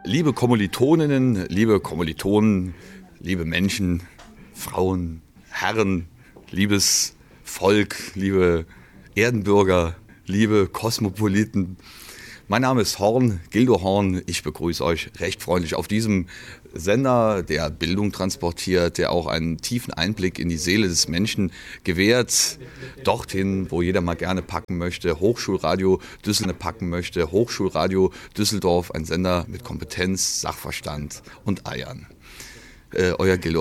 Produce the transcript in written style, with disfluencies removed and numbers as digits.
Liebe Kommilitoninnen, liebe Kommilitonen, liebe Menschen, Frauen, Herren, liebes Volk, liebe Erdenbürger, liebe Kosmopoliten. Mein Name ist Horn, Gildo Horn. Ich begrüße euch recht freundlich auf diesem Sender, der Bildung transportiert, der auch einen tiefen Einblick in die Seele des Menschen gewährt. Dorthin, wo jeder mal gerne packen möchte. Hochschulradio Düsseldorf packen möchte. Hochschulradio Düsseldorf, ein Sender mit Kompetenz, Sachverstand und Eiern. Euer Gildo.